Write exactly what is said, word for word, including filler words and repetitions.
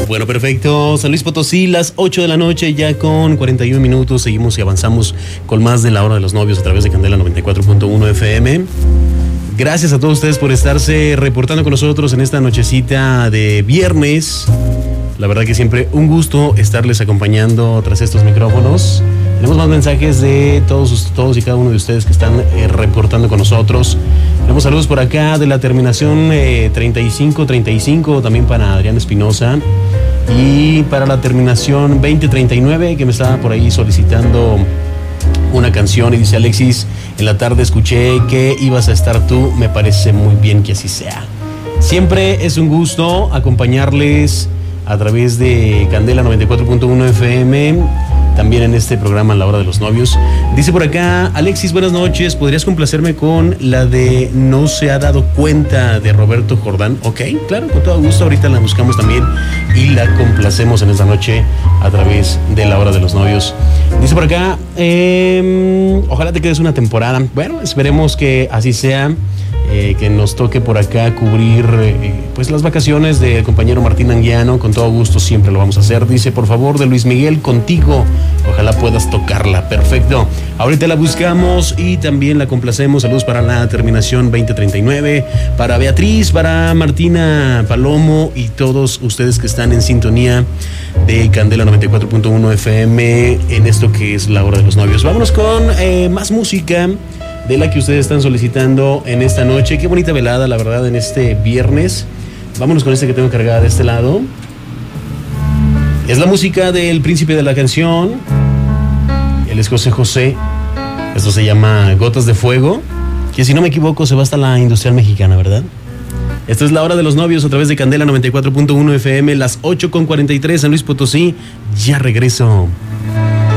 Bueno, perfecto. San Luis Potosí, las ocho de la noche, ya con cuarenta y un minutos. Seguimos y avanzamos con más de la hora de los novios a través de Candela noventa y cuatro punto uno F M. Gracias a todos ustedes por estarse reportando con nosotros en esta nochecita de viernes. La verdad que siempre un gusto estarles acompañando tras estos micrófonos. Tenemos más mensajes de todos, todos y cada uno de ustedes que están eh, reportando con nosotros. Tenemos saludos por acá de la terminación eh, treinta y cinco treinta y cinco, también para Adrián Espinosa. Y para la terminación veinte treinta y nueve, que me estaba por ahí solicitando una canción. Y dice: Alexis, en la tarde escuché que ibas a estar tú, me parece muy bien que así sea. Siempre es un gusto acompañarles a través de Candela noventa y cuatro punto uno F M, también en este programa La Hora de los Novios. Dice por acá: Alexis, buenas noches, ¿podrías complacerme con la de No se ha dado cuenta de Roberto Jordán? Ok, claro, con todo gusto, ahorita la buscamos también y la complacemos en esta noche a través de La Hora de los Novios. Dice por acá, eh, ojalá te quedes una temporada. Bueno, esperemos que así sea. Eh, que nos toque por acá cubrir eh, pues las vacaciones del compañero Martín Anguiano. Con todo gusto siempre lo vamos a hacer. Dice: por favor, de Luis Miguel, Contigo, ojalá puedas tocarla. Perfecto, ahorita la buscamos y también la complacemos. Saludos para la terminación veinte treinta y nueve, para Beatriz, para Martina Palomo y todos ustedes que están en sintonía de Candela noventa y cuatro punto uno F M en esto que es La Hora de los Novios. Vámonos con eh, más música de la que ustedes están solicitando en esta noche. Qué bonita velada, la verdad, en este viernes. Vámonos con este que tengo cargada de este lado. Es la música del príncipe de la canción. Él es José José. Esto se llama Gotas de Fuego, que si no me equivoco se va hasta la Industrial Mexicana, ¿verdad? Esto es La Hora de los Novios a través de Candela noventa y cuatro punto uno F M, las ocho con cuarenta y tres, San Luis Potosí. Ya regreso.